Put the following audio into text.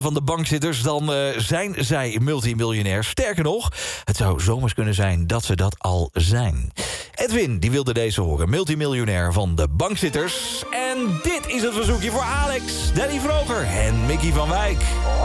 van de bankzitters, dan zijn zij multimiljonair. Sterker nog, het zou zomaar kunnen zijn dat ze dat al zijn. Edwin, die wilde deze horen. Multimiljonair van de bankzitters. En dit is het verzoekje voor Alex, Danny Vroger en Mickey van Wijk.